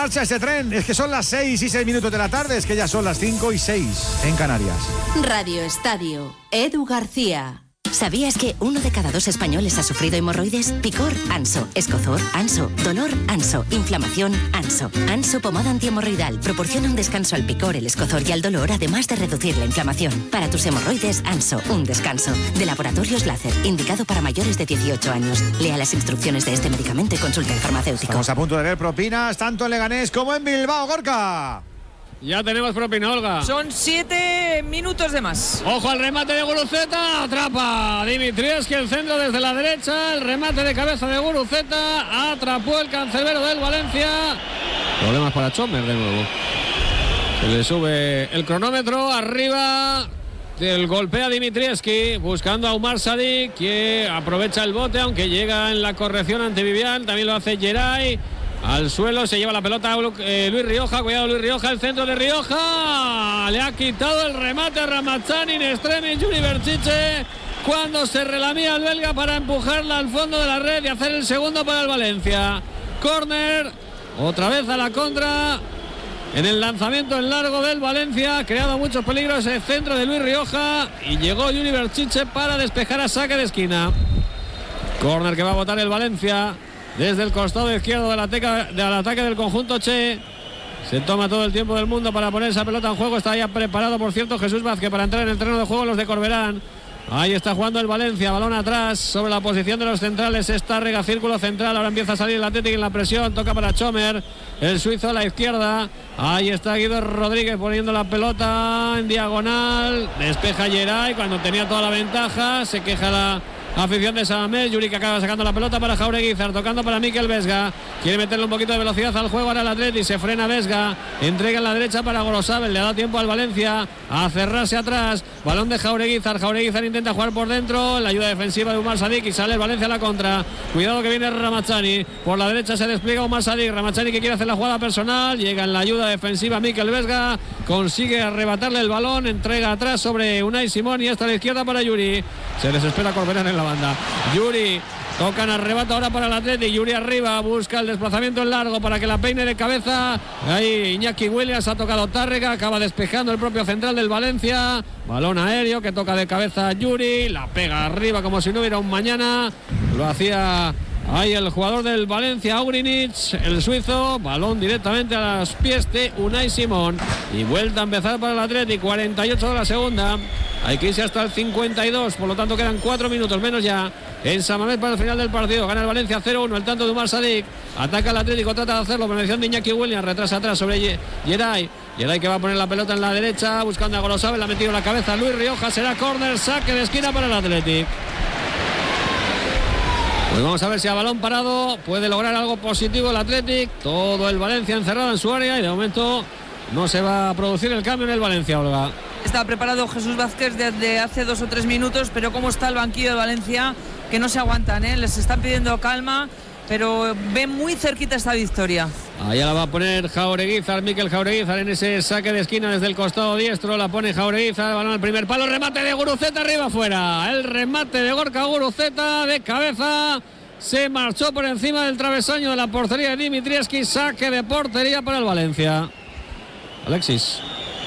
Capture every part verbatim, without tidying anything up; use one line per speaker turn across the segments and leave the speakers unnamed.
marcha este tren. Es que son las seis y seis minutos de la tarde. Es que ya son las cinco y seis en Canarias.
Radio Estadio, Edu García. ¿Sabías que uno de cada dos españoles ha sufrido hemorroides? Picor, Anso. Escozor, Anso. Dolor, Anso. Inflamación, Anso. Anso pomada antihemorroidal proporciona un descanso al picor, el escozor y al dolor, además de reducir la inflamación. Para tus hemorroides, Anso, un descanso. De Laboratorios Láser, indicado para mayores de dieciocho años. Lea las instrucciones de este medicamento y consulte al farmacéutico.
Estamos a punto de ver propinas tanto en Leganés como en Bilbao, Gorka.
Ya tenemos propina, Olga.
Son siete minutos de más.
Ojo al remate de Guruceta. Atrapa Dimitrievski el centro desde la derecha. El remate de cabeza de Guruceta. Atrapó el cancerbero del Valencia. Problemas para Chomer de nuevo. Se le sube el cronómetro. Arriba del golpea Dimitrievski. Buscando a Umar Sadik, que aprovecha el bote, aunque llega en la corrección ante Vivian. También lo hace Geray. Al suelo se lleva la pelota eh, Luis Rioja. Cuidado Luis Rioja, el centro de Rioja. Le ha quitado el remate a Ramazzani in extremis Yuri Berchiche cuando se relamía el belga para empujarla al fondo de la red y hacer el segundo para el Valencia. Córner, otra vez a la contra. En el lanzamiento en largo del Valencia, ha creado muchos peligros el centro de Luis Rioja y llegó Yuri Berchiche para despejar a saque de esquina. Córner que va a botar el Valencia desde el costado izquierdo del ataque, del ataque del conjunto Che. Se toma todo el tiempo del mundo para poner esa pelota en juego. Está ya preparado, por cierto, Jesús Vázquez para entrar en el terreno de juego los de Corberán. Ahí está jugando el Valencia, balón atrás sobre la posición de los centrales. Está Rega, círculo central, ahora empieza a salir el Atlético en la presión. Toca para Chomer, el suizo a la izquierda. Ahí está Guido Rodríguez poniendo la pelota en diagonal. Despeja Geray cuando tenía toda la ventaja. Se queja la afición de Samamés. Yuri que acaba sacando la pelota para Jaureguizar, tocando para Mikel Vesga. Quiere meterle un poquito de velocidad al juego ahora el Atleti. Se frena Vesga, entrega en la derecha para Gorosabel. Le da tiempo al Valencia a cerrarse atrás. Balón de Jaureguizar. Jaureguizar intenta jugar por dentro. La ayuda defensiva de Umar Sadik y sale el Valencia a la contra. Cuidado que viene Ramazzani. Por la derecha se despliega Umar Sadik. Ramazzani que quiere hacer la jugada personal. Llega en la ayuda defensiva Mikel Vesga. Consigue arrebatarle el balón. Entrega atrás sobre Unai Simón y hasta la izquierda para Yuri. Se desespera Corberán en la banda. Yuri, tocan arrebato ahora para el Atleti. Yuri arriba, busca el desplazamiento en largo para que la peine de cabeza. Ahí Iñaki Williams, ha tocado Tárrega, acaba despejando el propio central del Valencia. Balón aéreo que toca de cabeza Yuri, la pega arriba como si no hubiera un mañana. Lo hacía ahí el jugador del Valencia, Aurinic, el suizo. Balón directamente a los pies de Unai Simón. Y vuelta a empezar para el Atleti, cuarenta y ocho de la segunda. Hay que irse hasta el cincuenta y dos, por lo tanto quedan cuatro minutos menos ya en Samamés para el final del partido. Gana el Valencia cero uno, el tanto de Umar Sadik. Ataca el Atlético, trata de hacerlo, bendición de Iñaki Williams, retrasa atrás sobre Geray. Geray que va a poner la pelota en la derecha, buscando a Gorosabel, la ha metido en la cabeza Luis Rioja, será córner, saque de esquina para el Atlético. Pues vamos a ver si a balón parado puede lograr algo positivo el Atlético. Todo el Valencia encerrado en su área y de momento no se va a producir el cambio en el Valencia, Olga.
Está preparado Jesús Vázquez desde hace dos o tres minutos, pero cómo está el banquillo de Valencia, que no se aguantan, ¿eh? Les están pidiendo calma, pero ven muy cerquita esta victoria.
Ahí la va a poner Jaureguizar, Mikel Jaureguizar en ese saque de esquina desde el costado diestro. La pone Jaureguizar, balón al primer palo, remate de Guruceta arriba afuera. El remate de Gorka Guruceta de cabeza. Se marchó por encima del travesaño de la portería de Dimitrievski. Saque de portería para el Valencia. Alexis.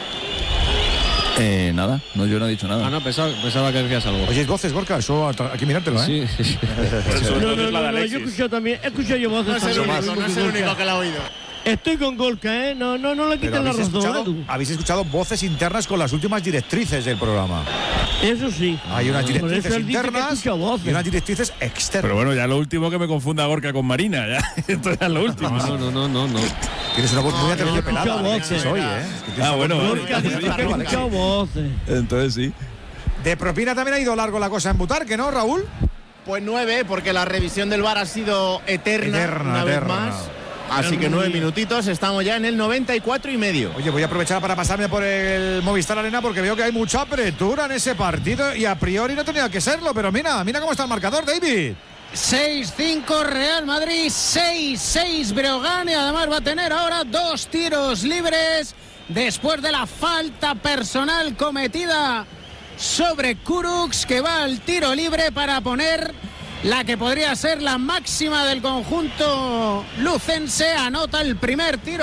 Eh, nada, no, yo no he dicho nada.
Ah, no, pensaba, pensaba que decías algo.
Oyes voces, Gorka, eso aquí mirártelo, ¿eh?
Sí, sí.
No, no, no, no, yo he escuchado también, he escuchado yo voces.
No es el único, no es el único que la ha oído.
Estoy con Gorka, ¿eh? No, no, no le quiten la razón.
Habéis escuchado voces internas con las últimas directrices del programa.
Eso sí.
Hay unas directrices internas y
voces.
unas directrices externas.
Pero bueno, ya lo último que me confunda Gorka con Marina, ya. Esto ya es lo último.
No, no, no, no, no.
Tienes una voz muy aterciopelada,
no,
Alexis, hoy, ¿eh? Es que
Ah, bueno,
Gorka dice que he escuchado voces.
Entonces sí.
De propina también ha ido largo la cosa en Butarque, ¿no, Raúl?
Pues nueve, porque la revisión del V A R ha sido eterna,
Eterna,
una
eterna.
vez más. Así que nueve minutitos, estamos ya en el noventa y cuatro y medio.
Oye, voy a aprovechar para pasarme por el Movistar Arena porque veo que hay mucha apretura en ese partido y a priori no tenía que serlo, pero mira, mira cómo está el marcador, David.
seis cinco Real Madrid, seis seis Breogán y además va a tener ahora dos tiros libres después de la falta personal cometida sobre Kurucs, que va al tiro libre para poner la que podría ser la máxima del conjunto lucense. Anota el primer tiro